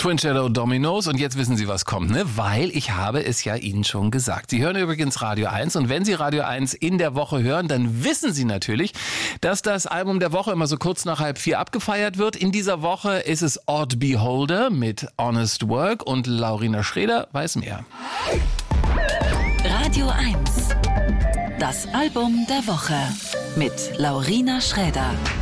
Twin Shadow Dominos und jetzt wissen Sie, was kommt, ne? Weil ich habe es ja Ihnen schon gesagt. Sie hören übrigens Radio 1 und wenn Sie Radio 1 in der Woche hören, dann wissen Sie natürlich, dass das Album der Woche immer so kurz nach 3:30 abgefeiert wird. In dieser Woche ist es Odd Beholder mit Honest Work und Laurina Schreder weiß mehr. Radio 1, das Album der Woche mit Laurina Schreder.